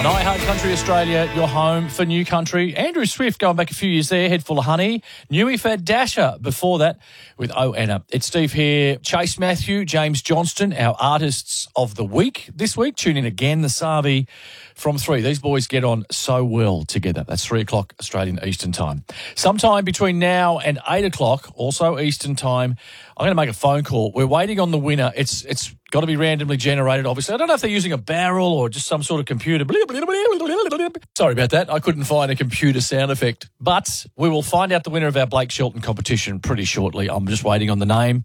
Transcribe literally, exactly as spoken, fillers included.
I Heart Country Australia, your home for new country. Andrew Swift going back a few years there, Head Full of Honey. Newy Fat Dasher before that with Oh Anna. It's Steve here. Chase Matthew, James Johnston, our artists of the week this week. Tune in again, the Savi from three. These boys get on so well together. That's three o'clock Australian Eastern Time. Sometime between now and eight o'clock, also Eastern Time, I'm going to make a phone call. We're waiting on the winner. It's it's got to be randomly generated, obviously. I don't know if they're using a barrel or just some sort of computer. Sorry about that. I couldn't find a computer sound effect. But we will find out the winner of our Blake Shelton competition pretty shortly. I'm just waiting on the name.